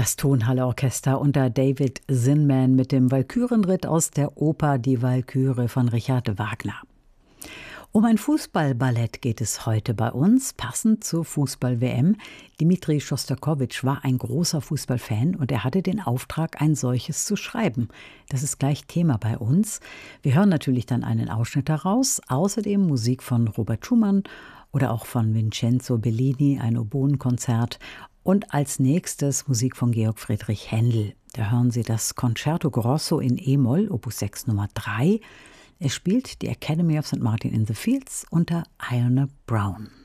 Das Tonhalle-Orchester unter David Zinman mit dem Walkürenritt aus der Oper Die Walküre von Richard Wagner. Um ein Fußballballett geht es heute bei uns, passend zur Fußball-WM. Dmitri Schostakowitsch war ein großer Fußballfan und er hatte den Auftrag, ein solches zu schreiben. Das ist gleich Thema bei uns. Wir hören natürlich dann einen Ausschnitt daraus, außerdem Musik von Robert Schumann oder auch von Vincenzo Bellini, ein Oboenkonzert. Und als nächstes Musik von Georg Friedrich Händel. Da hören Sie das Concerto Grosso in E-Moll, Opus 6 Nummer 3. Es spielt die Academy of St. Martin in the Fields unter Iona Brown.